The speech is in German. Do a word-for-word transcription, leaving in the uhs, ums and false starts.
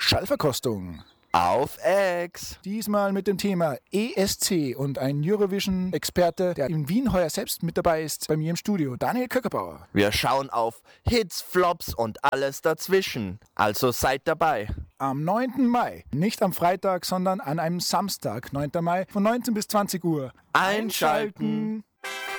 Schallverkostung. Auf Ex. Diesmal mit dem Thema E S C und ein Eurovision-Experte, der in Wien heuer selbst mit dabei ist, bei mir im Studio, Daniel Köckerbauer. Wir schauen auf Hits, Flops und alles dazwischen. Also seid dabei. Am neunten Mai, nicht am Freitag, sondern an einem Samstag, neunten Mai, von neunzehn bis zwanzig Uhr. Einschalten. Einschalten.